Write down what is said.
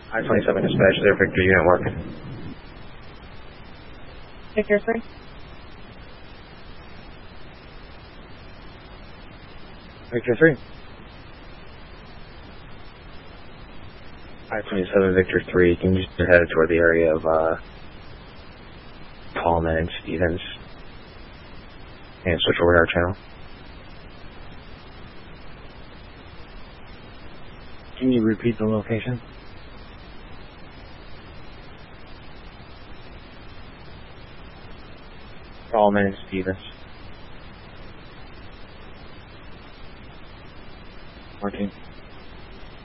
I-27 dispatch there, Victor unit working. Victor 3. Victor 3. I-27 Victor 3, can you just head toward the area of Tallman and Stevens and switch over to our channel? Can you repeat the location? Tallman and Stevens. Martin.